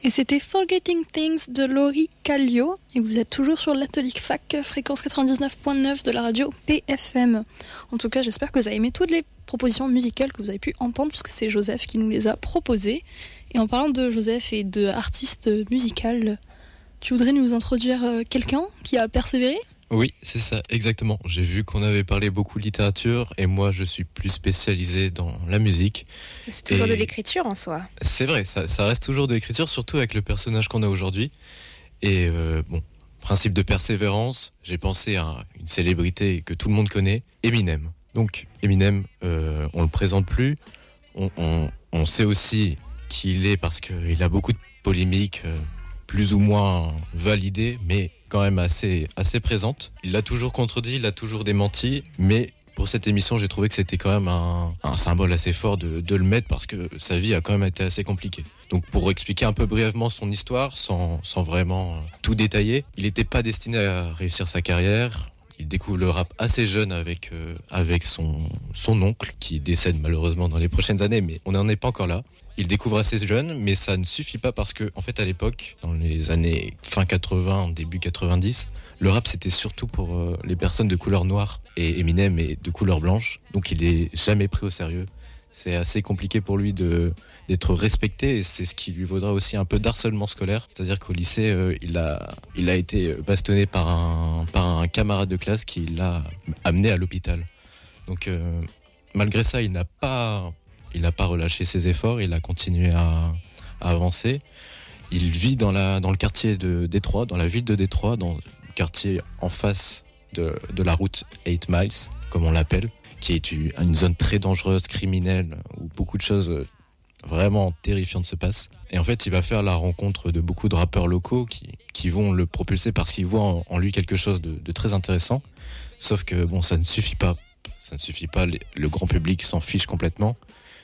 Et c'était Forgetting Things de Laurie Kallio. Et vous êtes toujours sur l'Atelier Fac, fréquence 99.9 de la radio PFM. En tout cas, j'espère que vous avez aimé toutes les propositions musicales que vous avez pu entendre, puisque c'est Joseph qui nous les a proposées. Et en parlant de Joseph et d'artiste musical, tu voudrais nous introduire quelqu'un qui a persévéré ? Oui, c'est ça, exactement. J'ai vu qu'on avait parlé beaucoup de littérature et moi je suis plus spécialisé dans la musique. C'est toujours de l'écriture en soi. C'est vrai, ça reste toujours de l'écriture, surtout avec le personnage qu'on a aujourd'hui. Et principe de persévérance, j'ai pensé à une célébrité que tout le monde connaît, Eminem. Donc Eminem, on le présente plus, on sait aussi qui il est parce qu'il a beaucoup de polémiques, plus ou moins validées, mais quand même assez présente. Il l'a toujours contredit, il l'a toujours démenti, mais pour cette émission, j'ai trouvé que c'était quand même un symbole assez fort de le mettre parce que sa vie a quand même été assez compliquée. Donc pour expliquer un peu brièvement son histoire, sans vraiment tout détailler, il n'était pas destiné à réussir sa carrière. Il découvre le rap assez jeune avec son oncle, qui décède malheureusement dans les prochaines années, mais on n'en est pas encore là. Il découvre assez jeune, mais ça ne suffit pas parce que, en fait, à l'époque, dans les années fin 80, début 90, le rap c'était surtout pour les personnes de couleur noire et Eminem est de couleur blanche, donc il est jamais pris au sérieux. C'est assez compliqué pour lui d'être respecté et c'est ce qui lui vaudra aussi un peu d'harcèlement scolaire. C'est-à-dire qu'au lycée, il a été bastonné par un camarade de classe qui l'a amené à l'hôpital. Donc malgré ça, il n'a pas relâché ses efforts, il a continué à avancer. Il vit dans le quartier de Détroit, dans la ville de Détroit, dans le quartier en face de la route 8 Miles, comme on l'appelle, qui est une zone très dangereuse, criminelle, où beaucoup de choses vraiment terrifiantes se passent. Et en fait, il va faire la rencontre de beaucoup de rappeurs locaux qui vont le propulser parce qu'ils voient en lui quelque chose de très intéressant. Sauf que ça ne suffit pas. Ça ne suffit pas, le grand public s'en fiche complètement.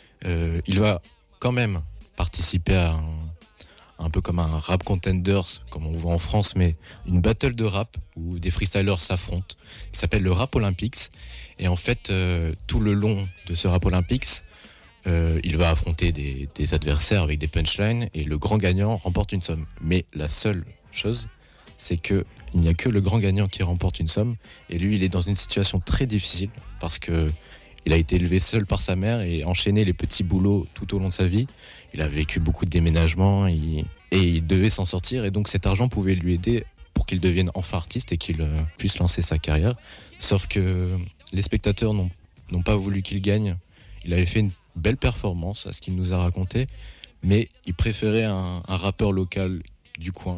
Il va quand même participer à un peu comme un rap contenders, comme on voit en France, mais une battle de rap où des freestylers s'affrontent, qui s'appelle le Rap Olympics. Et en fait, tout le long de ce Rap Olympics, il va affronter des adversaires avec des punchlines et le grand gagnant remporte une somme. Mais la seule chose, c'est qu'il n'y a que le grand gagnant qui remporte une somme. Et lui, il est dans une situation très difficile parce que il a été élevé seul par sa mère et enchaîné les petits boulots tout au long de sa vie. Il a vécu beaucoup de déménagements et il devait s'en sortir. Et donc cet argent pouvait lui aider pour qu'il devienne enfin artiste et qu'il puisse lancer sa carrière. Sauf que les spectateurs n'ont pas voulu qu'il gagne. Il avait fait une belle performance à ce qu'il nous a raconté, mais il préférait un rappeur local du coin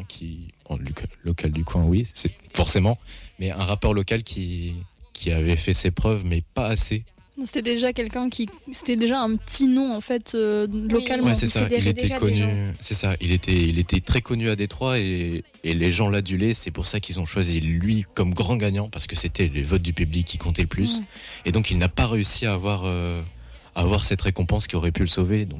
local du coin, oui, c'est forcément, mais un rappeur local qui avait fait ses preuves, mais pas assez. C'était déjà c'était déjà un petit nom en fait localement. Ouais, c'est ça. Il était connu. C'est ça. Il était très connu à Détroit et les gens l'adulaient. C'est pour ça qu'ils ont choisi lui comme grand gagnant parce que c'était les votes du public qui comptaient le plus. Ouais. Et donc il n'a pas réussi à avoir cette récompense qui aurait pu le sauver. Donc